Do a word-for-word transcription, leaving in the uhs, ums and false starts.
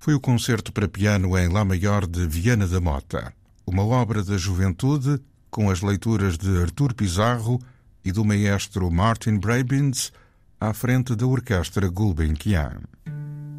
foi o concerto para piano em Lá Maior de Viana da Mota, uma obra da juventude com as leituras de Artur Pizarro e do maestro Martin Brabins à frente da Orquestra Gulbenkian.